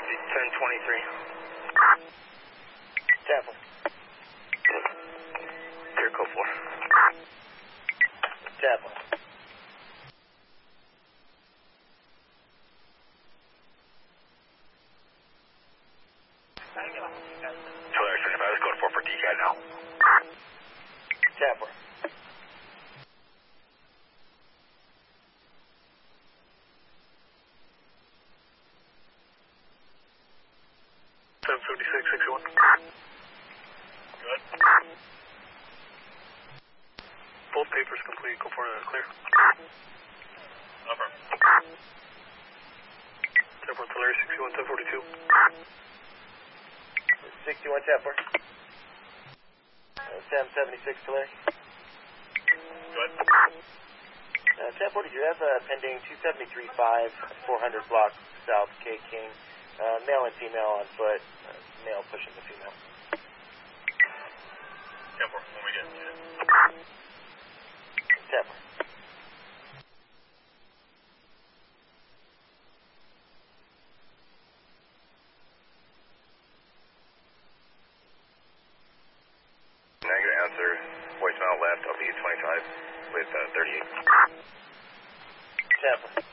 1023. Tampa. Clear code 4. Tampa. Polaris 35 is code 4 for DCAT now. Tampa. Good. Both papers complete. Go for clear. Upper. Temper Polaris 61 1042. 61 Tampa. Sam 76 Tulare. Good. Tampa, did you have pending 273.5 400 block south K King? Male and female on foot. Male pushing the female. Temper, when we get to Tampa. Negative answer. Voicemail left. I'll be 25 with 38. Tampa.